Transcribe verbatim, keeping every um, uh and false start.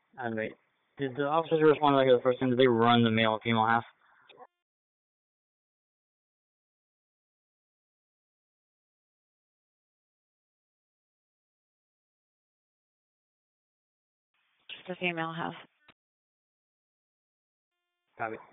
Uh, wait. Did the officers respond like the first time? Did they run the male and female half? Just the female half. Copy.